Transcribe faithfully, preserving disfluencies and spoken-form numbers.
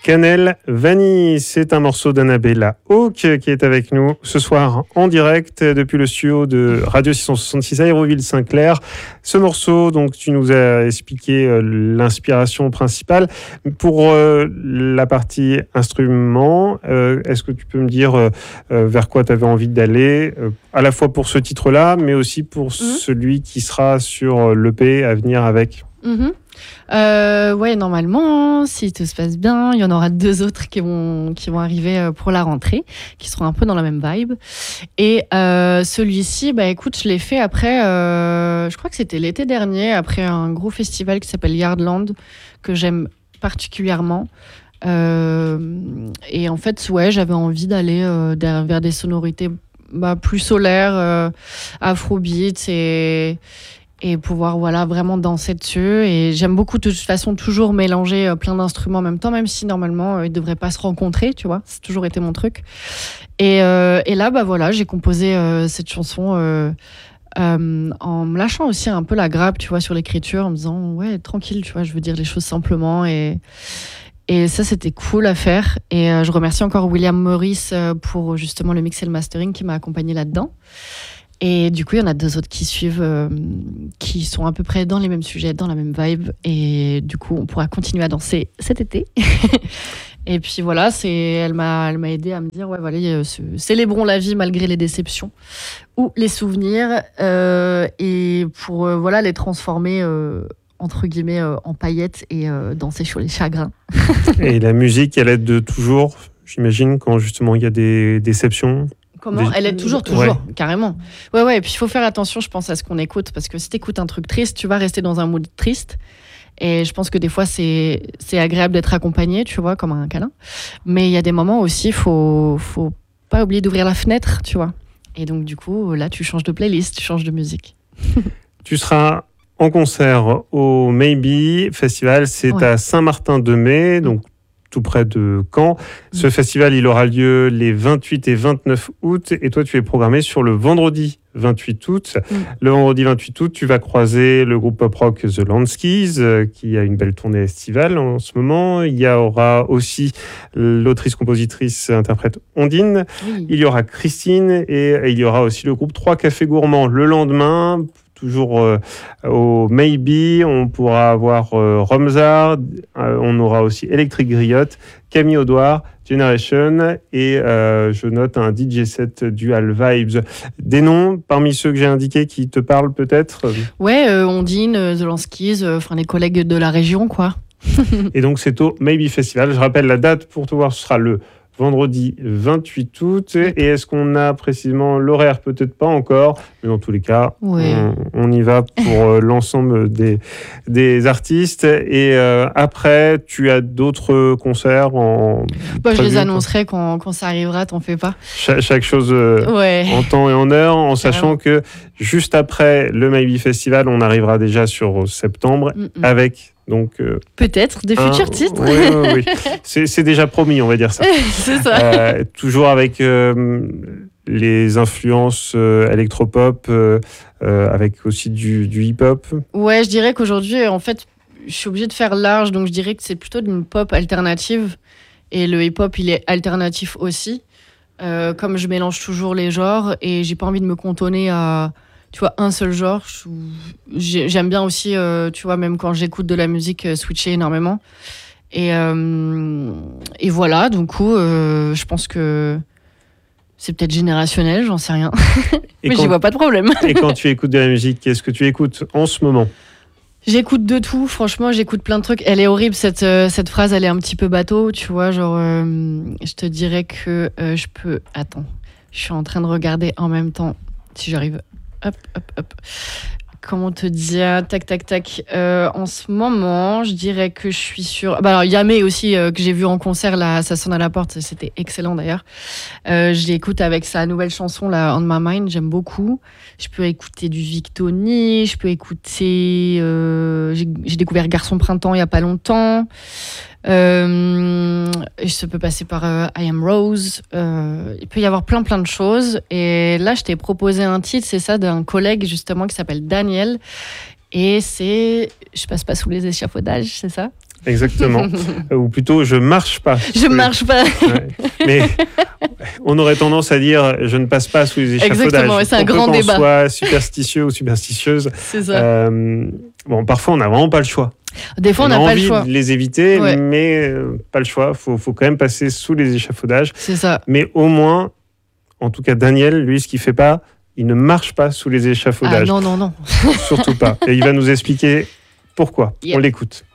Cannelle Vanille, c'est un morceau d'Annabella Hawk qui est avec nous ce soir en direct depuis le studio de Radio six cent soixante-six à Hérouville-Saint-Clair. Ce morceau, donc, tu nous as expliqué euh, l'inspiration principale. Pour euh, la partie instrument, euh, est-ce que tu peux me dire euh, euh, vers quoi tu avais envie d'aller, euh, à la fois pour ce titre-là, mais aussi pour mmh. celui qui sera sur l'E P à venir avec mmh. Euh, ouais, normalement, si tout se passe bien, il y en aura deux autres qui vont, qui vont arriver pour la rentrée, qui seront un peu dans la même vibe. Et euh, celui-ci, bah écoute, je l'ai fait après, euh, je crois que c'était l'été dernier, après un gros festival qui s'appelle Yardland, que j'aime particulièrement. Euh, et en fait, ouais, j'avais envie d'aller euh, vers des sonorités bah, plus solaires, euh, afrobeat et... et pouvoir voilà, vraiment danser dessus. Et j'aime beaucoup de toute façon toujours mélanger euh, plein d'instruments en même temps, même si normalement euh, ils ne devraient pas se rencontrer, tu vois, c'est toujours été mon truc. Et, euh, et là, bah, voilà, j'ai composé euh, cette chanson euh, euh, en me lâchant aussi un peu la grappe, tu vois, sur l'écriture, en me disant, ouais, tranquille, tu vois, je veux dire les choses simplement. Et, et ça, c'était cool à faire. Et euh, je remercie encore William Morris euh, pour justement le mix et le mastering qui m'a accompagné là-dedans. Et du coup, il y en a deux autres qui suivent, euh, qui sont à peu près dans les mêmes sujets, dans la même vibe. Et du coup, on pourra continuer à danser cet été. Et puis voilà, c'est, elle m'a, elle m'a aidé à me dire, ouais, voilà, euh, célébrons la vie malgré les déceptions ou les souvenirs. Euh, et pour euh, voilà, les transformer, euh, entre guillemets, euh, en paillettes et euh, danser sur les chagrins. Et la musique, elle aide de toujours, j'imagine, quand justement il y a des déceptions. Comment ? Elle est toujours, toujours, ouais. Carrément. Ouais, ouais, et puis il faut faire attention, je pense, à ce qu'on écoute, parce que si tu écoutes un truc triste, tu vas rester dans un mood triste. Et je pense que des fois, c'est, c'est agréable d'être accompagné, tu vois, comme un câlin. Mais il y a des moments aussi, il faut, faut pas oublier d'ouvrir la fenêtre, tu vois. Et donc, du coup, là, tu changes de playlist, tu changes de musique. Tu seras en concert au Maybe Festival, c'est ouais. à Saint-Martin-de-Mai, donc tout près de Caen. Ce mmh. festival, il aura lieu les vingt-huit et vingt-neuf août. Et toi, tu es programmé sur le vendredi vingt-huit août. Mmh. Le vendredi vingt-huit août, tu vas croiser le groupe pop-rock The Landskis, euh, qui a une belle tournée estivale en ce moment. Il y aura aussi l'autrice, compositrice, interprète Ondine. Mmh. Il y aura Christine et, et il y aura aussi le groupe Trois Cafés Gourmands. Le lendemain, toujours euh, au Maybe, on pourra avoir euh, Romzard, euh, on aura aussi Electric Griot, Camille Audouard, Generation et euh, je note un D J set Dual Vibes. Des noms parmi ceux que j'ai indiqués qui te parlent peut-être ? Ouais, euh, Ondine, euh, The Landskis, enfin euh, les collègues de la région, quoi. Et donc c'est au Maybe Festival. Je rappelle la date pour te voir, ce sera le vendredi vingt-huit août. Et est-ce qu'on a précisément l'horaire ? Peut-être pas encore, mais dans tous les cas, oui. on, on y va pour euh, l'ensemble des, des artistes. Et euh, après, tu as d'autres concerts en... Bah, je les annoncerai quand, quand ça arrivera, t'en fais pas. Cha- chaque chose euh, ouais. en temps et en heure, en sachant que juste après le Maybe Festival, on arrivera déjà sur septembre Mm-mm. avec... Donc, euh, peut-être des futurs un, titres. Oui, oui, oui. C'est, c'est déjà promis, on va dire ça. C'est ça. Euh, toujours avec euh, les influences euh, électropop, euh, euh, avec aussi du, du hip-hop. Ouais, je dirais qu'aujourd'hui, en fait, je suis obligée de faire large, donc je dirais que c'est plutôt d'une pop alternative. Et le hip-hop, il est alternatif aussi. Euh, comme je mélange toujours les genres et j'ai pas envie de me cantonner à... tu vois, un seul genre. J'aime bien aussi, euh, tu vois, même quand j'écoute de la musique, euh, switcher énormément. Et, euh, et voilà, du coup, euh, je pense que c'est peut-être générationnel, j'en sais rien. Mais j'y vois pas de problème. Et quand tu écoutes de la musique, qu'est-ce que tu écoutes en ce moment ? J'écoute de tout, franchement, j'écoute plein de trucs. Elle est horrible, cette, euh, cette phrase, elle est un petit peu bateau, tu vois, genre, euh, je te dirais que euh, je peux... Attends, je suis en train de regarder en même temps, si j'arrive... Hop, hop, hop. Comment te dire ? Tac, tac, tac. Euh, en ce moment, je dirais que je suis sur... Bah alors, Yamé aussi, euh, que j'ai vu en concert, là, ça sonne à la porte. C'était excellent, d'ailleurs. Euh, je l'écoute avec sa nouvelle chanson, là, On My Mind. J'aime beaucoup. Je peux écouter du Victony. Je peux écouter... Euh, j'ai, j'ai découvert Garçon Printemps il n'y a pas longtemps. Euh, je peux passer par euh, I Am Rose. Euh, il peut y avoir plein plein de choses. Et là, je t'ai proposé un titre, c'est ça, d'un collègue justement qui s'appelle Daniel. Et c'est Je passe pas sous les échafaudages, c'est ça ? Exactement. Ou plutôt, je marche pas. Je marche pas. Ouais. Mais on aurait tendance à dire, je ne passe pas sous les échafaudages. Exactement, ouais, c'est un Pour grand peu qu'on débat. soit superstitieux ou superstitieuse. C'est ça. Euh, bon, parfois, on n'a vraiment pas le choix. Des fois, on n'a pas le envie choix. de les éviter, Ouais. mais euh, pas le choix. Il faut, faut quand même passer sous les échafaudages. C'est ça. Mais au moins, en tout cas, Daniel, lui, ce qu'il fait pas, il ne marche pas sous les Ah échafaudages. non, non, non. Surtout pas. Et il va nous expliquer pourquoi. Yeah. On l'écoute.